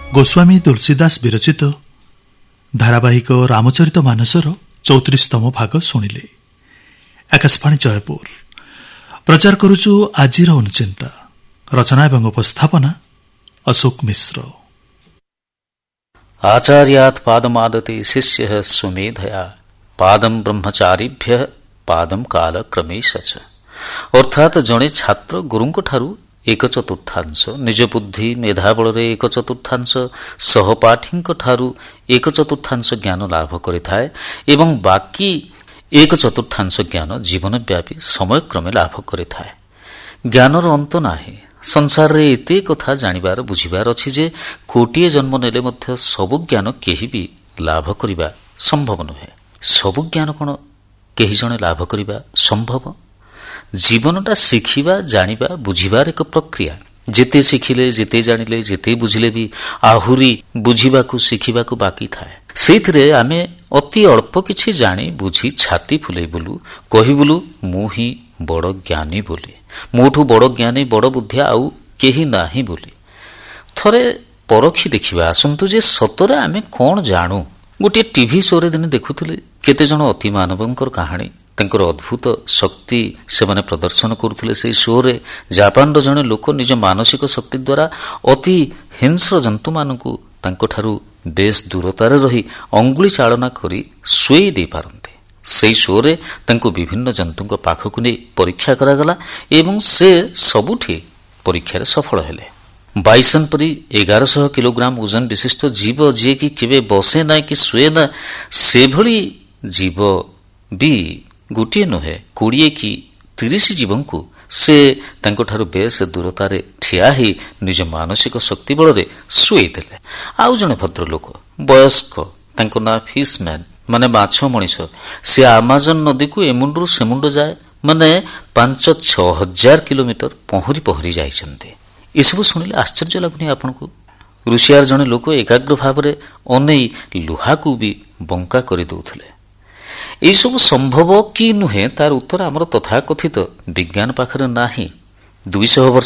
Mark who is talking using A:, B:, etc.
A: ଗୋସ୍ୱାମୀ ତୁଳସୀଦାସ ବିରଚିତ ଧାରାବାହିକ ରାମଚରିତ ମାନସର 34ତମ ଭାଗ ଶୁଣିଲେ। ଆକାଶବାଣୀ ଜୟପୁର ପ୍ରଚାର କରୁଛୁ ଆଜିର ଅନୁଚିନ୍ତା। ରଚନା ଏବଂ ଉପସ୍ଥାପନା ଅଶୋକ ମିଶ୍ର।
B: ଆଚାର୍ୟାତ୍ ପାଦମାଦତେ ଶିଷ୍ୟଃ ସ୍ୱମେଧୟା ପାଦମ୍ ବ୍ରହ୍ମଚାରୀଭ୍ୟଃ ପାଦମ୍ କାଳକ୍ରମେଶଚ। ଅର୍ଥାତ୍ ଜଣେ ଛାତ୍ର ଗୁରୁଙ୍କଠାରୁ 1/4 ନିଜ ବୁଦ୍ଧି ମେଧା ବଳରେ 1/4 ସହପାଠୀଙ୍କଠାରୁ 1/4 ଜ୍ଞାନ ଲାଭ କରିଥାଏ ଏବଂ ବାକି 1/4 ଜ୍ଞାନ ଜୀବନବ୍ୟାପୀ ସମୟକ୍ରମେ ଲାଭ କରିଥାଏ। ଜ୍ଞାନର ଅନ୍ତ ନାହିଁ। ସଂସାରରେ ଏତେ କଥା ଜାଣିବାର ବୁଝିବାର ଅଛି ଯେ କୋଟିଏ ଜନ୍ମ ନେଲେ ମଧ୍ୟ ସବୁ ଜ୍ଞାନ କେହି ବି ଲାଭ କରିବା ସମ୍ଭବ ନୁହେଁ। ସବୁ ଜ୍ଞାନ କ'ଣ କେହି ଜଣେ ଲାଭ କରିବା ସମ୍ଭବ? ଜୀବନଟା ଶିଖିବା, ଜାଣିବା, ବୁଝିବାର ଏକ ପ୍ରକ୍ରିୟା। ଯେତେ ଶିଖିଲେ, ଯେତେ ଜାଣିଲେ, ଯେତେ ବୁଝିଲେ ବି ଆହୁରି ବୁଝିବାକୁ ଶିଖିବାକୁ ବାକି ଥାଏ। ସେଇଥିରେ ଆମେ ଅତି ଅଳ୍ପ କିଛି ଜାଣି ବୁଝି ଛାତି ଫୁଲେଇ ବୁଲୁ, କହିବୁଲୁ ମୁଁ ହିଁ ବଡ଼ ଜ୍ଞାନୀ ବୋଲି, ମୋଠୁ ବଡ଼ ଜ୍ଞାନୀ ବଡ଼ ବୁଦ୍ଧି ଆଉ କେହି ନାହିଁ ବୋଲି। ଥରେ ପରଖି ଦେଖିବା ଆସନ୍ତୁ ଯେ ସତରେ ଆମେ କ'ଣ ଜାଣୁ। ଗୋଟିଏ ଟିଭି ଶୋରେ ଦିନେ ଦେଖୁଥିଲେ କେତେଜଣ ଅତି ମାନବଙ୍କର କାହାଣୀ, ତାଙ୍କର ଅଦ୍ଭୁତ ଶକ୍ତି ସେମାନେ ପ୍ରଦର୍ଶନ କରୁଥିଲେ। ସେହି ଶୋରେ ଜାପାନର ଜଣେ ଲୋକ ନିଜ ମାନସିକ ଶକ୍ତି ଦ୍ୱାରା ଅତି ହିଂସ୍ର ଜନ୍ତୁମାନଙ୍କୁ ତାଙ୍କଠାରୁ ବେଶ ଦୂରତାରେ ରହି ଅଙ୍ଗୁଳି ଚାଳନା କରି ଶୁଏଇ ଦେଇପାରନ୍ତି। ସେହି ଶୋରେ ତାଙ୍କୁ ବିଭିନ୍ନ ଜନ୍ତୁଙ୍କ ପାଖକୁ ନେଇ ପରୀକ୍ଷା କରାଗଲା ଏବଂ ସେ ସବୁଠି ପରୀକ୍ଷାରେ ସଫଳ ହେଲେ। ବାଇସନ୍ ପରି 1100 କିଲୋଗ୍ରାମ ଓଜନ ବିଶିଷ୍ଟ ଜୀବ ଯିଏକି କେବେ ବସେ ନାହିଁ କି ଶୁଏ ନା, ସେଭଳି ଜୀବ ବି ଗୋଟିଏ ନୁହେଁ 20 କି 30 ଜୀବଙ୍କୁ ସେ ତାଙ୍କଠାରୁ ବେଶ ଦୂରତାରେ ଠିଆ ହୋଇ ନିଜ ମାନସିକ ଶକ୍ତି ବଳରେ ଶୁଏଇ ଦେଲେ। ଆଉ ଜଣେ ଭଦ୍ରଲୋକ ବୟସ୍କ, ତାଙ୍କ ନାଁ ଫିସମ୍ୟାନ୍ ମାନେ ମାଛ ମଣିଷ, ସେ ଆମାଜନ ନଦୀକୁ ଏମୁଣ୍ଡରୁ ସେମୁଣ୍ଡ ଯାଏ ମାନେ 5-6 ହଜାର କିଲୋମିଟର ପହଁରି ପହଁରି ଯାଇଛନ୍ତି। ଏସବୁ ଶୁଣିଲେ ଆଶ୍ଚର୍ଯ୍ୟ ଲାଗୁନି ଆପଣଙ୍କୁ? ରୁଷିଆର ଜଣେ ଲୋକ ଏକାଗ୍ର ଭାବରେ ଅନେଇ ଲୁହାକୁ ବି ବଙ୍କା କରିଦେଉଥିଲେ। ଏହିସବୁ ସମ୍ଭବ କି ନୁହେଁ ତାର ଉତ୍ତର ଆମର ତଥାକଥିତ ବିଜ୍ଞାନ ପାଖରେ ନାହିଁ। 200 ବର୍ଷ